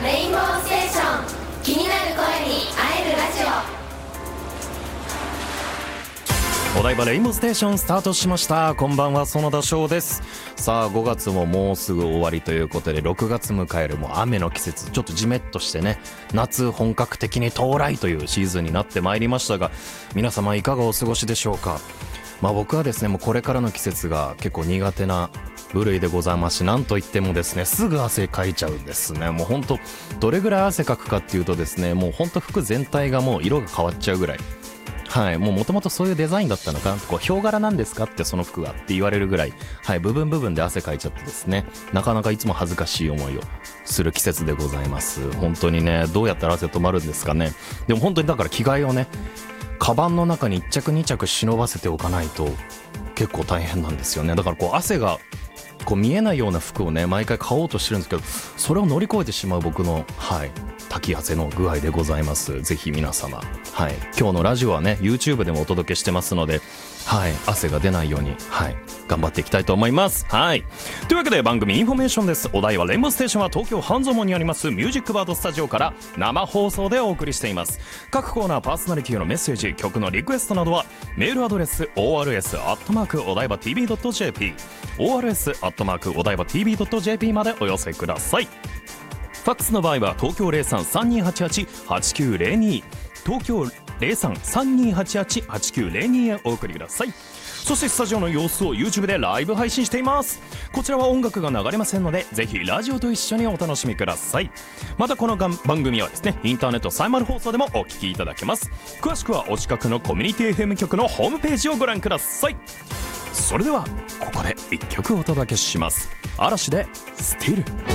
レインボーステーション、気になる声に会えるラジオ。お台場レインボーステーションスタートしました。こんばんは、園田翔です。さあ5月ももうすぐ終わりということで、6月迎えるもう雨の季節、ちょっとジメッとしてね、夏本格的に到来というシーズンになってまいりましたが、皆様いかがお過ごしでしょうか。僕はですね、もうこれからの季節が結構苦手な部類でございますし、なんといってもですね、すぐ汗かいちゃうんですね。もうほんとどれぐらい汗かくかっていうとですね、もうほんと服全体がもう色が変わっちゃうぐらい、はい、もともとそういうデザインだったのかなと、こうヒョウ柄なんですかってその服がって言われるぐらい、はい、部分で汗かいちゃってですね、なかなかいつも恥ずかしい思いをする季節でございます。本当にね、どうやったら汗止まるんですかね。でも本当にだから着替えをね、カバンの中に1着2着忍ばせておかないと結構大変なんですよね。だからこう汗がこう見えないような服をね、毎回買おうとしてるんですけど、それを乗り越えてしまう僕の、はい、滝汗の具合でございます。ぜひ皆様、はい、今日のラジオはね YouTube でもお届けしてますので、はい、汗が出ないように、はい、頑張っていきたいと思います。はい、というわけで番組インフォメーションです。お題はレインボーステーションは東京半蔵門にありますミュージックバードスタジオから生放送でお送りしています。各コーナーパーソナリティへのメッセージ、曲のリクエストなどはメールアドレス ors@ お台場 tv.jp ors@ お台場 tv.jp までお寄せください。ファックスの場合は東京 03-3288-8902 東京 03-3288-8902 へお送りください。そしてスタジオの様子を YouTube でライブ配信しています。こちらは音楽が流れませんので、ぜひラジオと一緒にお楽しみください。またこの番組はですね、インターネットサイマル放送でもお聞きいただけます。詳しくはお近くのコミュニティ FM 局のホームページをご覧ください。それではここで1曲お届けします。嵐でスティル。